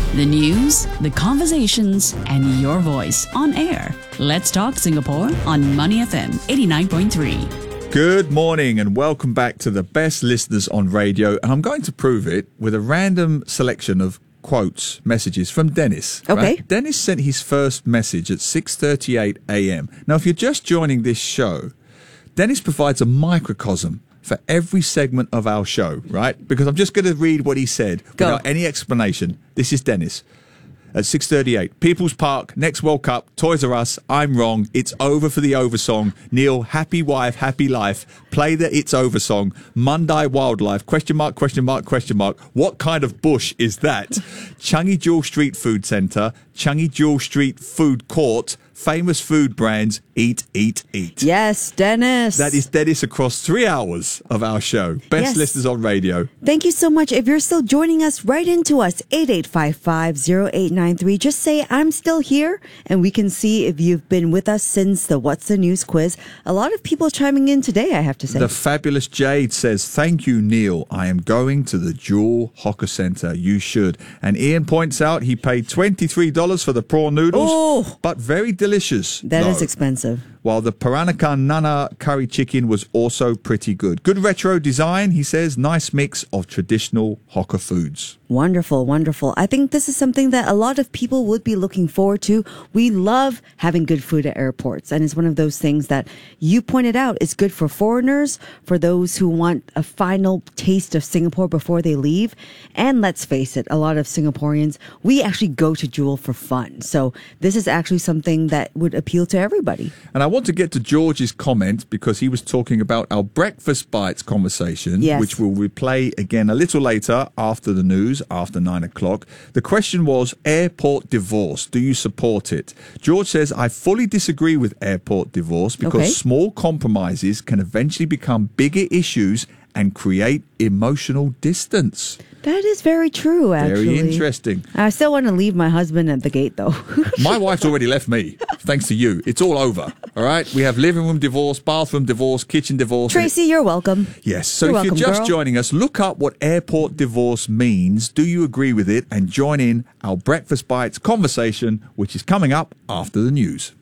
The news, the conversations, and your voice on air. Let's talk Singapore on Money FM 89.3. Good morning and welcome back to the best listeners on radio. And I'm going to prove it with a random selection of quotes, messages from Dennis. Okay. Right? Dennis sent his first message at 6:38 a.m. Now, if you're just joining this show, Dennis provides a microcosm for every segment of our show, right? Because I'm just going to read what he said without any explanation. This is Dennis. At 6:38, People's Park, next World Cup, Toys R Us, I'm wrong, it's over for the over song. Neil, happy wife, happy life. Play the It's Over song. Mundai Wildlife, question mark, question mark, question mark. What kind of bush is that? Changi Jewel Street Food Centre, Changi Jewel Street Food Court, famous food brands, eat, eat, eat. Yes, Dennis. That is Dennis across 3 hours of our show. Best listeners on radio. Thank you so much. If you're still joining us, write into us, 8855-0893. Just say, I'm still here, and we can see if you've been with us since the What's the News quiz. A lot of people chiming in today, I have to say. The fabulous Jade says, thank you, Neil. I am going to the Jewel Hawker Centre. You should. And Ian points out he paid $23 for the prawn noodles, but very delicious. That is expensive. While the Peranakan Nana curry chicken was also pretty good. Good retro design, he says. Nice mix of traditional hawker foods. Wonderful, wonderful. I think this is something that a lot of people would be looking forward to. We love having good food at airports, and it's one of those things that you pointed out is good for foreigners, for those who want a final taste of Singapore before they leave. And let's face it, a lot of Singaporeans, we actually go to Jewel for fun. So this is actually something that would appeal to everybody. And I want to get to George's comment because he was talking about our breakfast bites conversation, which we'll replay again a little later after the news, after 9 o'clock. The question was airport divorce. Do you support it? George says, I fully disagree with airport divorce because small compromises can eventually become bigger issues and create emotional distance. That is very true, actually. Very interesting. I still want to leave my husband at the gate, though. My wife's already left me, thanks to you. It's all over, all right? We have living room divorce, bathroom divorce, kitchen divorce. Tracy, you're welcome. Yes. So if you're just joining us, look up what airport divorce means. Do you agree with it? And join in our Breakfast Bites conversation, which is coming up after the news.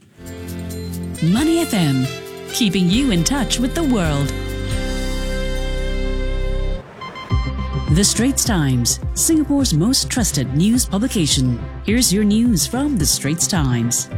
Money FM, keeping you in touch with the world. The Straits Times, Singapore's most trusted news publication. Here's your news from The Straits Times.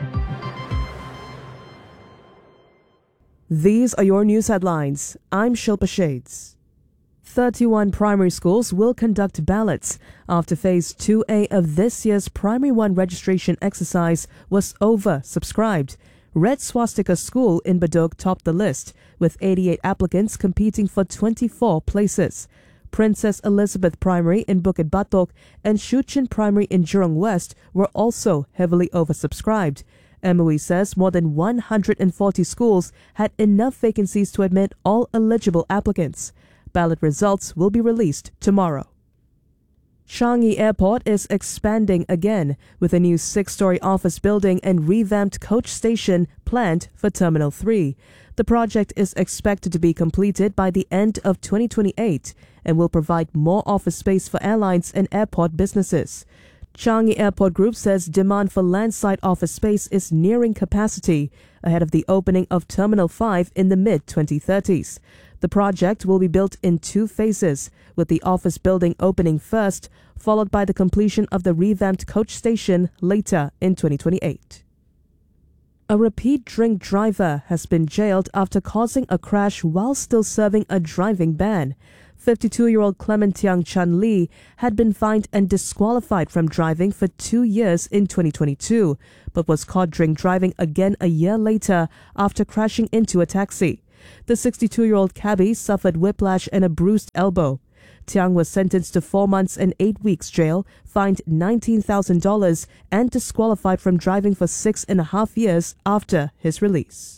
These are your news headlines. I'm Shilpa Shades. 31 primary schools will conduct ballots after Phase 2A of this year's Primary 1 registration exercise was oversubscribed. Red Swastika School in Bedok topped the list, with 88 applicants competing for 24 places. Princess Elizabeth Primary in Bukit Batok and Shuqun Primary in Jurong West were also heavily oversubscribed. MOE says more than 140 schools had enough vacancies to admit all eligible applicants. Ballot results will be released tomorrow. Changi Airport is expanding again with a new 6-story office building and revamped coach station planned for Terminal 3. The project is expected to be completed by the end of 2028 and will provide more office space for airlines and airport businesses. Changi Airport Group says demand for landside office space is nearing capacity ahead of the opening of Terminal 5 in the mid-2030s. The project will be built in 2 phases, with the office building opening first, followed by the completion of the revamped coach station later in 2028. A repeat drink driver has been jailed after causing a crash while still serving a driving ban. 52-year-old Clement Tiang Chan Lee had been fined and disqualified from driving for 2 years in 2022, but was caught drink driving again a year later after crashing into a taxi. The 62-year-old cabbie suffered whiplash and a bruised elbow. Tiang was sentenced to 4 months and 8 weeks jail, fined $19,000 and disqualified from driving for 6.5 years after his release.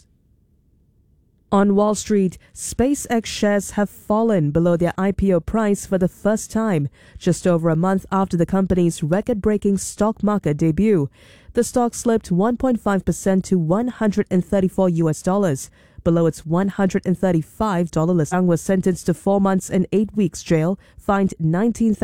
On Wall Street, SpaceX shares have fallen below their IPO price for the first time, just over a month after the company's record-breaking stock market debut. The stock slipped 1.5% to $134, below its $135 list. Tiang was sentenced to 4 months and 8 weeks jail, fined $19,000